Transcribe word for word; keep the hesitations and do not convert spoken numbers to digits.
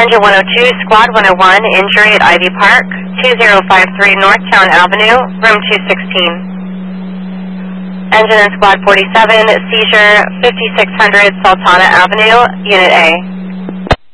Passenger one oh two, Squad one oh one, injury at Ivy Park, two zero five three Northtown Avenue, room two sixteen. Engine in Squad forty-seven, seizure fifty-six hundred Sultana Avenue, Unit A.